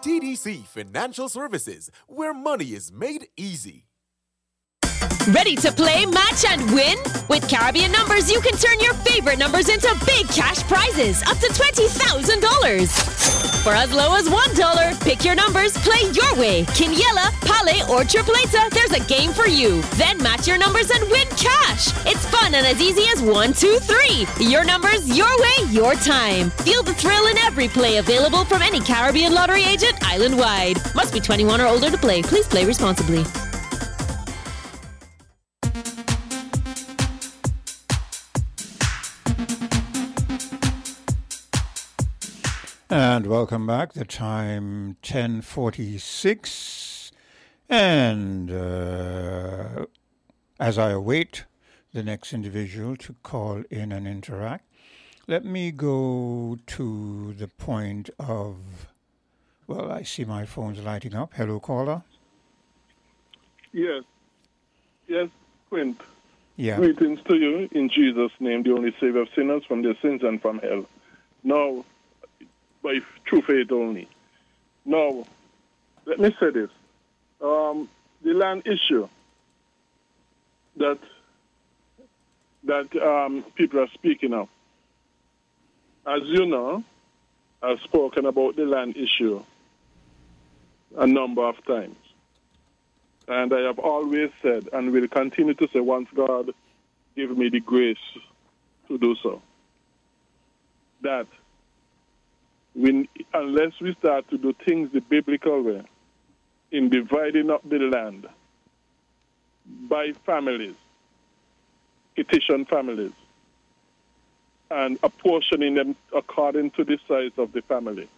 TDC Financial Services, where money is made easy. Ready to play, match, and win? With Caribbean Numbers, you can turn your favorite numbers into big cash prizes up to $20,000. For as low as $1, pick your numbers, play your way. Quiniela, Pale, or Tripleta, there's a game for you. Then match your numbers and win cash. It's fun and as easy as 1, 2, 3. Your numbers, your way, your time. Feel the thrill in every play available from any Caribbean lottery agent island-wide. Must be 21 or older to play. Please play responsibly. And welcome back. The time 10:46, and as I await the next individual to call in and interact, let me go to the point of, well, I see my phone's lighting up. Hello, caller. Yes, Quint. Yeah. Greetings to you in Jesus' name, the only Savior of sinners from their sins and from hell. Now, by true faith only. Now, let me say this. The land issue that people are speaking of. As you know, I've spoken about the land issue a number of times. And I have always said, and will continue to say, once God give me the grace to do so, that unless we start to do things the biblical way, in dividing up the land by families, petition families, and apportioning them according to the size of the family,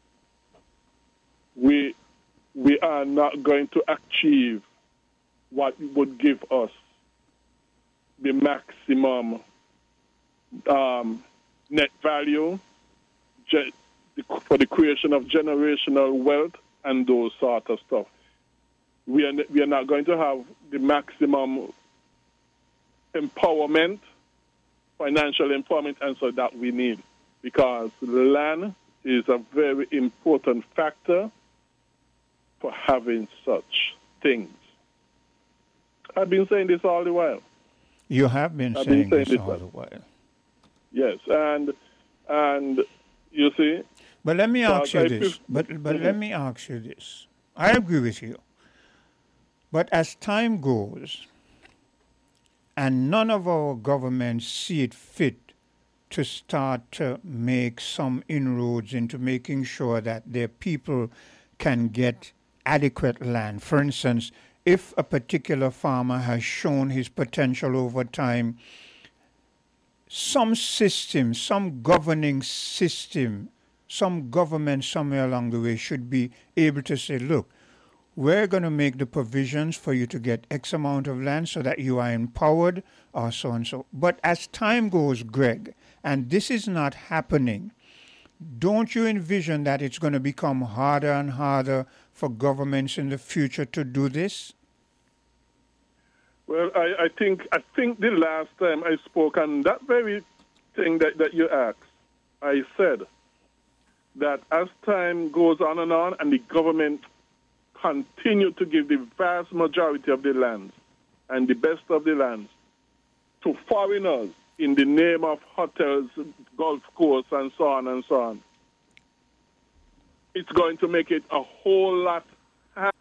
we are not going to achieve what would give us the maximum net value for the creation of generational wealth and those sort of stuff. We are not going to have the maximum empowerment, financial empowerment, and so that we need, because land is a very important factor for having such things. I've been saying this all the while. You have been saying this all the while. Yes, and you see. But let me ask you this. But let me ask you this. I agree with you. But as time goes, and none of our governments see it fit to start to make some inroads into making sure that their people can get adequate land. For instance, if a particular farmer has shown his potential over time, some system, some governing system, some government somewhere along the way should be able to say, look, we're going to make the provisions for you to get X amount of land so that you are empowered, or so and so. But as time goes, Greg, and this is not happening, don't you envision that it's going to become harder and harder for governments in the future to do this? Well, I think the last time I spoke on that very thing that you asked, I said that as time goes on and the government continue to give the vast majority of the lands and the best of the lands to foreigners in the name of hotels, golf course, and so on, it's going to make it a whole lot